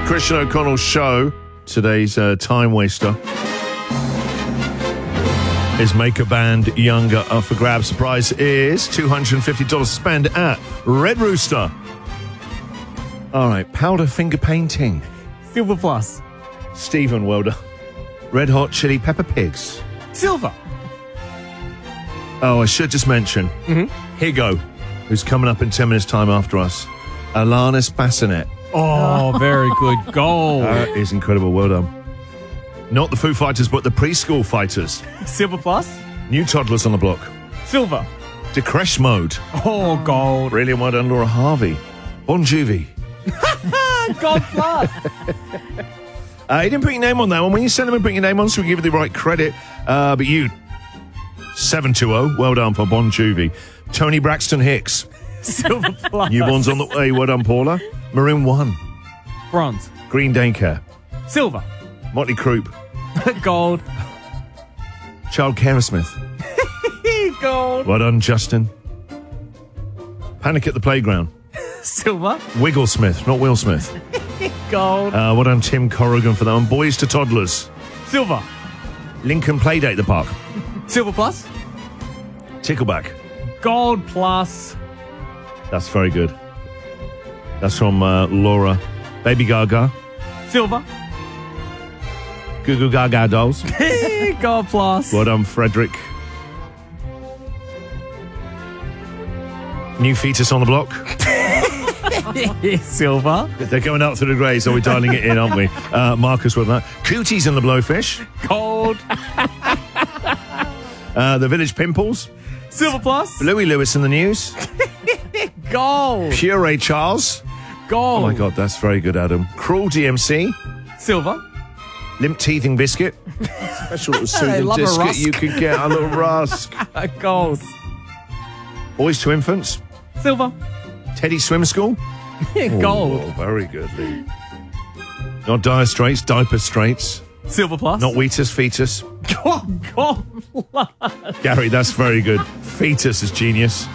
Christian O'Connell Show. Today's time waster is Make a Band Younger up for grabs. The prize is $250 to spend at Red Rooster. All right, powder finger painting. Silver plus. Stephen, well done. Red Hot Chili Pepper Pigs. Silver. Oh, I should just mention Higo, who's coming up in 10 minutes' time after us. Alanis Bassinet. Oh, very good. Gold. That is incredible. Well done. Not the Foo Fighters, but the Preschool Fighters. Silver plus. New toddlers on the block. Silver. Decresh Mode. Oh, gold. Brilliant. Well done, Laura Harvey. Bon Jovi. Gold plus. You didn't put your name on that one. When you send them and put your name on, so we give you the right credit. But you, 720, well done for Bon Jovi. Tony Braxton Hicks. Silver plus. Newborns on the way, well done, Paula. Maroon 1. Bronze. Green Daycare. Silver. Motley Crue. Gold. Child Aerosmith. Gold. Well done, Justin. Panic at the Playground. Silver. Wigglesmith, not Will Smith. Gold. Well done, Tim Corrigan, for that one. Boys to Toddlers. Silver. Lincoln Playdate at the Park. Silver plus. Tickleback. Gold plus. That's very good. That's from Laura. Baby Gaga. Silver. Goo Goo Gaga Dolls. Gold plus. Well done, Frederick. New Fetus on the Block. Silver. They're going out through the grey, so we're dialing it in, aren't we? Marcus with that. Cooties and the Blowfish. Gold. The Village Pimples. Silver plus. Louis Lewis in the News. Gold. Pure Ray Charles. Gold. Oh my God, that's very good, Adam. Cruel DMC. Silver. Limp Teething Biscuit. Special little soothing love a biscuit rusk. you could get. A little rusk. Gold. Boys to Infants. Silver. Teddy Swim School. Gold. Oh, very good, Lee. Not Dire Straits, Diaper Straits. Silver plus. Not Wheatus, Fetus. Gold plus. Gary, that's very good. Fetus is genius.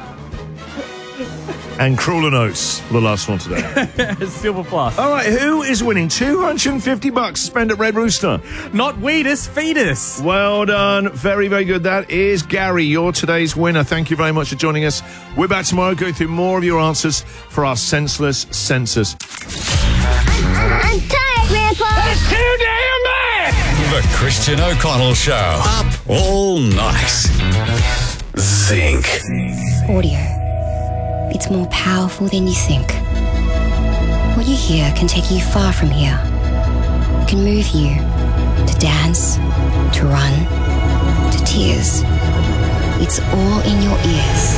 And Cruel Oats, the last one today. Silver plus. All right, who is winning $250 to spend at Red Rooster? Not Wheatus, Fetus. Well done. Very, very good. That is Gary. You're today's winner. Thank you very much for joining us. We're back tomorrow, go through more of your answers for our senseless census. I'm tired, Grandpa. That's too damn bad! The Christian O'Connell Show. Up all night. Zinc. Audio. It's more powerful than you think. What you hear can take you far from here. It can move you to dance, to run, to tears. It's all in your ears.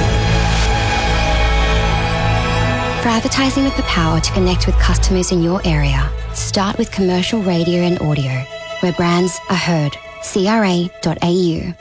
For advertising with the power to connect with customers in your area, start with commercial radio and audio, where brands are heard. CRA.au.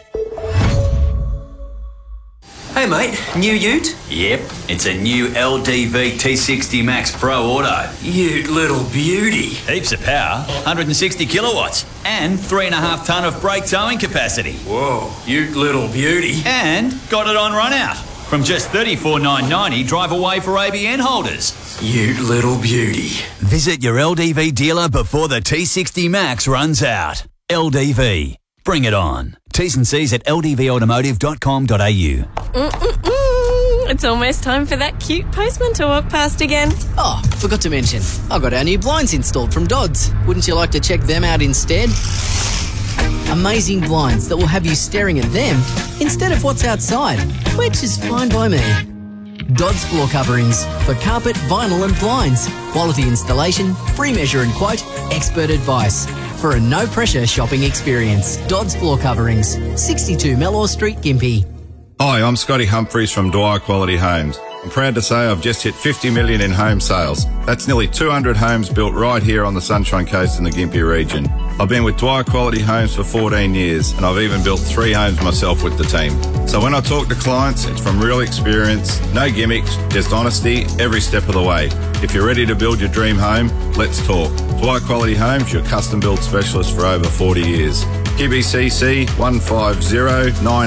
Hey mate, new ute? Yep, it's a new LDV T60 Max Pro Auto. Ute little beauty. Heaps of power, 160 kilowatts, and 3.5 tonne of brake towing capacity. Whoa, ute little beauty. And got it on run out. From just $34,990 drive away for ABN holders. Ute little beauty. Visit your LDV dealer before the T60 Max runs out. LDV. Bring it on. T's and C's at ldvautomotive.com.au. It's almost time for that cute postman to walk past again. Oh, forgot to mention, I've got our new blinds installed from Dodds. Wouldn't you like to check them out instead? Amazing blinds that will have you staring at them instead of what's outside, which is fine by me. Dodds Floor Coverings for carpet, vinyl and blinds. Quality installation, free measure and quote, expert advice. For a no-pressure shopping experience. Dodds Floor Coverings, 62 Mellor Street, Gympie. Hi, I'm Scotty Humphreys from Dwyer Quality Homes. I'm proud to say I've just hit 50 million in home sales. That's nearly 200 homes built right here on the Sunshine Coast in the Gympie region. I've been with Dwyer Quality Homes for 14 years and I've even built 3 homes myself with the team. So when I talk to clients, it's from real experience, no gimmicks, just honesty every step of the way. If you're ready to build your dream home, let's talk. Dwyer Quality Homes, your custom build specialist for over 40 years. QBCC 1509